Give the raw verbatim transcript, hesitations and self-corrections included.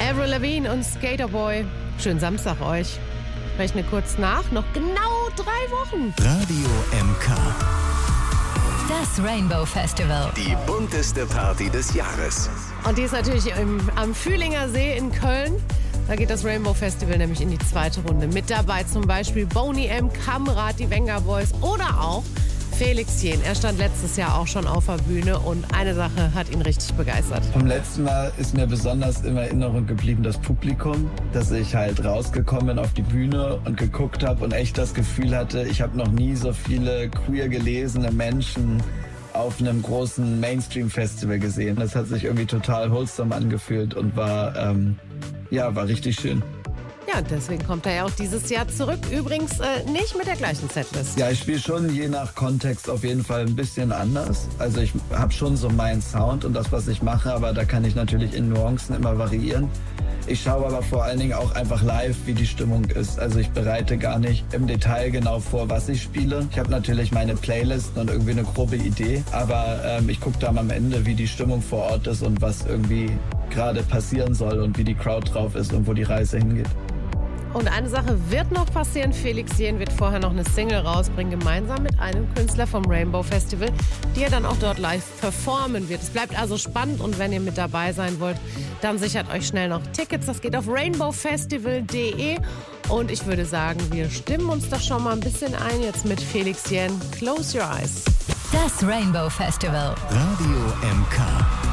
Avril Lavigne und Skater Boy. Schönen Samstag euch. Rechne kurz nach, noch genau drei Wochen. Radio M K. Das Rainbow Festival. Die bunteste Party des Jahres. Und die ist natürlich im, am Fühlinger See in Köln. Da geht das Rainbow Festival nämlich in die zweite Runde. Mit dabei zum Beispiel Boney M., Kamrat, die Venga Boys oder auch Felix Jähn. Er stand letztes Jahr auch schon auf der Bühne und eine Sache hat ihn richtig begeistert. Vom letzten Mal ist mir besonders in Erinnerung geblieben das Publikum, dass ich halt rausgekommen bin auf die Bühne und geguckt habe und echt das Gefühl hatte, ich habe noch nie so viele queer gelesene Menschen auf einem großen Mainstream-Festival gesehen. Das hat sich irgendwie total wholesome angefühlt und war, ähm, ja, war richtig schön. Ja, deswegen kommt er ja auch dieses Jahr zurück. Übrigens äh, nicht mit der gleichen Setlist. Ja, ich spiele schon je nach Kontext auf jeden Fall ein bisschen anders. Also ich habe schon so meinen Sound und das, was ich mache, aber da kann ich natürlich in Nuancen immer variieren. Ich schaue aber vor allen Dingen auch einfach live, wie die Stimmung ist. Also ich bereite gar nicht im Detail genau vor, was ich spiele. Ich habe natürlich meine Playlisten und irgendwie eine grobe Idee, aber ähm, ich gucke dann am Ende, wie die Stimmung vor Ort ist und was irgendwie gerade passieren soll und wie die Crowd drauf ist und wo die Reise hingeht. Und eine Sache wird noch passieren. Felix Jähn wird vorher noch eine Single rausbringen, gemeinsam mit einem Künstler vom Rainbow Festival, die er dann auch dort live performen wird. Es bleibt also spannend und wenn ihr mit dabei sein wollt, dann sichert euch schnell noch Tickets. Das geht auf rainbow festival punkt de und ich würde sagen, wir stimmen uns da schon mal ein bisschen ein jetzt mit Felix Jähn. Close your eyes. Das Rainbow Festival. Radio M K.